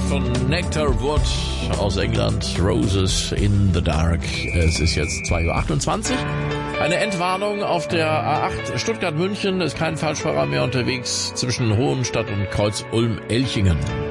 von Nectarwood aus England, Roses in the Dark. Es ist jetzt 2:28 Uhr. Eine Entwarnung auf der A8 Stuttgart-München, ist kein Falschfahrer mehr unterwegs zwischen Hohenstadt und Kreuz-Ulm-Elchingen.